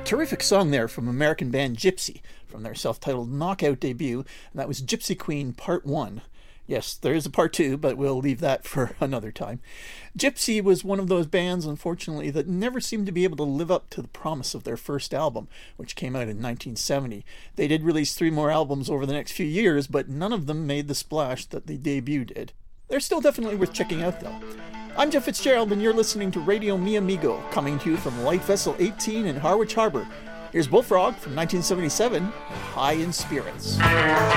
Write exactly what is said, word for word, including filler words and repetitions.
Terrific song there from American band Gypsy, from their self-titled Knockout debut, and that was Gypsy Queen Part one. Yes, there is a part two, but we'll leave that for another time. Gypsy was one of those bands, unfortunately, that never seemed to be able to live up to the promise of their first album, which came out in nineteen seventy. They did release three more albums over the next few years, but none of them made the splash that the debut did. They're still definitely worth checking out, though. I'm Jeff Fitzgerald, and you're listening to Radio Mi Amigo, coming to you from Light Vessel eighteen in Harwich Harbour. Here's Bullfrog from nineteen seventy-seven, High in Spirits.